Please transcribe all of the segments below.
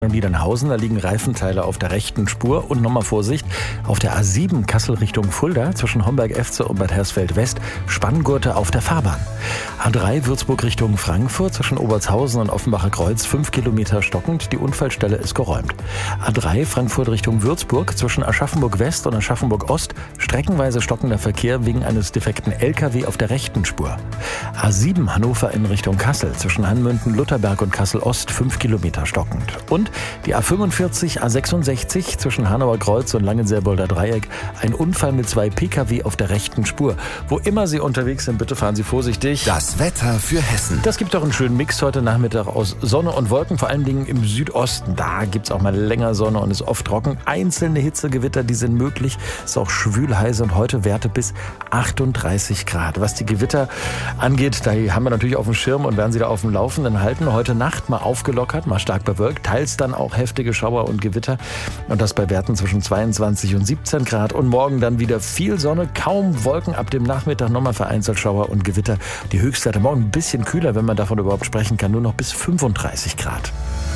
Niedernhausen, da liegen Reifenteile auf der rechten Spur. Und nochmal Vorsicht, auf der A7 Kassel Richtung Fulda zwischen Homberg-Efze und Bad Hersfeld-West Spanngurte auf der Fahrbahn. A3 Würzburg Richtung Frankfurt zwischen Obertshausen und Offenbacher Kreuz 5 Kilometer stockend. Die Unfallstelle ist geräumt. A3 Frankfurt Richtung Würzburg zwischen Aschaffenburg-West und Aschaffenburg-Ost streckenweise stockender Verkehr wegen eines defekten LKW auf der rechten Spur. A7 Hannover in Richtung Kassel zwischen Hanmünden, Lutherberg und Kassel-Ost 5 Kilometer stockend. Und die A45, A66 zwischen Hanauer Kreuz und Langenselbolder Dreieck. Ein Unfall mit 2 Pkw auf der rechten Spur. Wo immer Sie unterwegs sind, bitte fahren Sie vorsichtig. Das Wetter für Hessen. Das gibt doch einen schönen Mix heute Nachmittag aus Sonne und Wolken, vor allen Dingen im Südosten. Da gibt es auch mal länger Sonne und ist oft trocken. Einzelne Hitzegewitter, die sind möglich. Ist auch schwül heiß und heute Werte bis 38 Grad. Was die Gewitter angeht, da haben wir natürlich auf dem Schirm und werden Sie da auf dem Laufenden halten. Heute Nacht mal aufgelockert, mal stark bewölkt, teils dann auch heftige Schauer und Gewitter. Und das bei Werten zwischen 22 und 17 Grad. Und morgen dann wieder viel Sonne, kaum Wolken. Ab dem Nachmittag nochmal vereinzelt Schauer und Gewitter. Die Höchstwerte morgen ein bisschen kühler, wenn man davon überhaupt sprechen kann. Nur noch bis 35 Grad.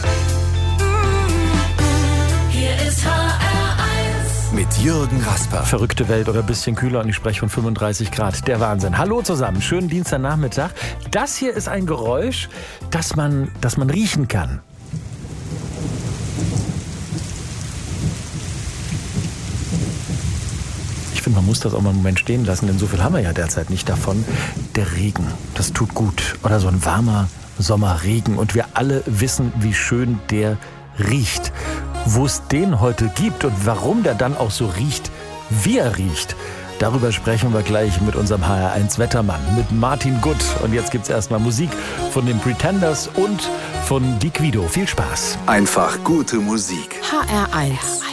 Hier ist HR1 Mit Jürgen Rasper. Verrückte Welt oder ein bisschen kühler und ich spreche von 35 Grad. Der Wahnsinn. Hallo zusammen, schönen Dienstagnachmittag. Das hier ist ein Geräusch, das man riechen kann. Ich finde, man muss das auch mal einen Moment stehen lassen, denn so viel haben wir ja derzeit nicht davon. Der Regen, das tut gut. Oder so ein warmer Sommerregen. Und wir alle wissen, wie schön der riecht. Wo es den heute gibt und warum der dann auch so riecht, wie er riecht, darüber sprechen wir gleich mit unserem HR1-Wettermann, mit Martin Gutt. Und jetzt gibt's erstmal Musik von den Pretenders und von Di Guido. Viel Spaß. Einfach gute Musik. HR1